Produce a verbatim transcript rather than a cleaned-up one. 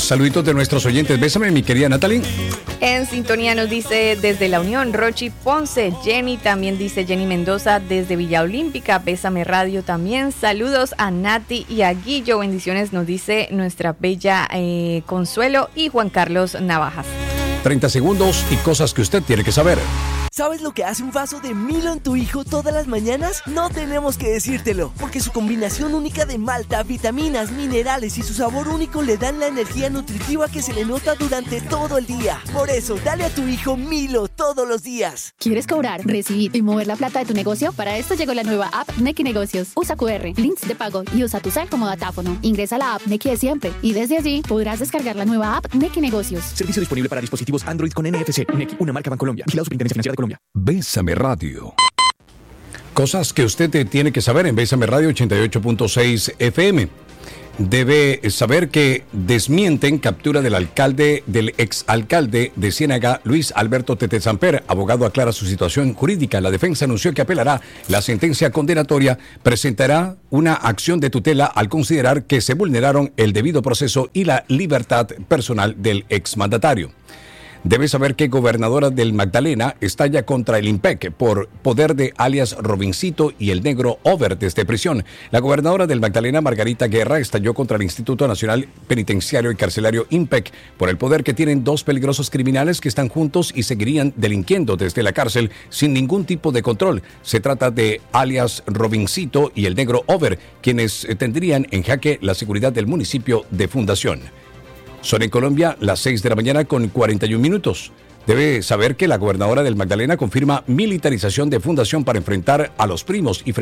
saluditos de nuestros oyentes. Bésame, mi querida Natalie. En sintonía nos dice desde La Unión, Rochi Ponce. Jenny también dice, Jenny Mendoza desde Villa Olímpica. Bésame Radio también. Saludos a Nati y a Guillo. Bendiciones nos dice nuestra bella eh, Consuelo y Juan Carlos Navajas. treinta segundos y cosas que usted tiene que saber. ¿Sabes lo que hace un vaso de Milo en tu hijo todas las mañanas? No tenemos que decírtelo, porque su combinación única de malta, vitaminas, minerales y su sabor único le dan la energía nutritiva que se le nota durante todo el día. Por eso, dale a tu hijo Milo todos los días. ¿Quieres cobrar, recibir y mover la plata de tu negocio? Para esto llegó la nueva app Nequi Negocios. Usa cu erre, links de pago y usa tu cel como datáfono. Ingresa a la app Nequi de siempre y desde allí podrás descargar la nueva app Nequi Negocios. Servicio disponible para dispositivos Android con N F C. Nequi, una marca Bancolombia. Vigilado Superintendencia Financiera de Colombia. Bésame Radio. Cosas que usted tiene que saber en Bésame Radio ochenta y ocho punto seis F M. Debe saber que desmienten captura del alcalde, del exalcalde de Ciénaga, Luis Alberto Tete Samper. Abogado aclara su situación jurídica. La defensa anunció que apelará la sentencia condenatoria, presentará una acción de tutela al considerar que se vulneraron el debido proceso y la libertad personal del exmandatario. Debe saber que gobernadora del Magdalena estalla contra el IMPEC por poder de alias Robincito y el negro Over desde prisión. La gobernadora del Magdalena, Margarita Guerra, estalló contra el Instituto Nacional Penitenciario y Carcelario IMPEC por el poder que tienen dos peligrosos criminales que están juntos y seguirían delinquiendo desde la cárcel sin ningún tipo de control. Se trata de alias Robincito y el negro Over, quienes tendrían en jaque la seguridad del municipio de Fundación. Son en Colombia las seis de la mañana con cuarenta y un minutos. Debe saber que la gobernadora del Magdalena confirma militarización de Fundación para enfrentar a los primos y frenar